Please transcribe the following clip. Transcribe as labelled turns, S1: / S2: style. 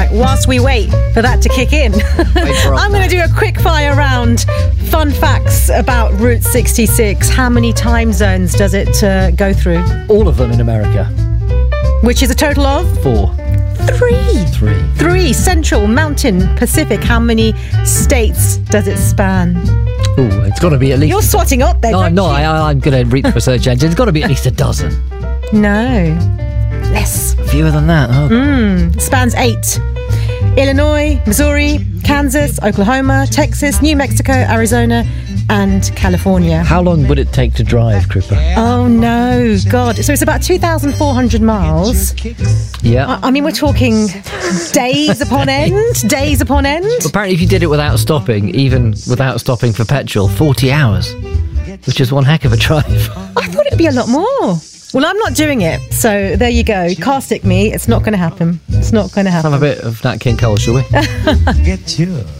S1: right, whilst we wait for that to kick in, I'm going to do a quick fire round. Fun facts about Route 66. How many time zones does it go through?
S2: All of them in America.
S1: Which is a total of?
S2: 4. 3.
S1: Central, Mountain, Pacific. How many states does it span?
S2: Ooh, it's got to be at least...
S1: You're swatting up there.
S2: No, I'm not. I'm going to read the research engine. It's got to be at least a dozen.
S1: No. Less.
S2: Fewer than that. Oh.
S1: Spans 8. Illinois, Missouri, Kansas, Oklahoma, Texas, New Mexico, Arizona, and California.
S2: How long would it take to drive, Kripa?
S1: Oh, no. God. So it's about 2,400 miles.
S2: Yeah.
S1: I mean, we're talking days upon end. Days upon end.
S2: Apparently, if you did it without stopping, even without stopping for petrol, 40 hours, which is one heck of a drive.
S1: I thought it'd be a lot more. Well, I'm not doing it, so there you go. Carstic me, it's not going to happen. It's not going to happen.
S2: Have a bit of Nat King Cole, shall we?
S3: Get yours.